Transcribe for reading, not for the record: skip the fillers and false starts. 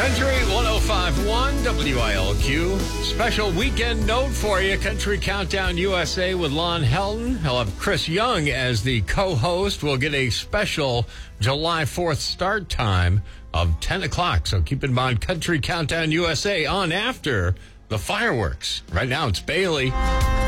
Country 105.1 WILQ. Special weekend note for you. Country Countdown USA with Lon Helton. He'll have Chris Young as the co-host. We'll get a special July 4th start time of 10 o'clock. So keep in mind, Country Countdown USA on after the fireworks. Right now, it's Bailey.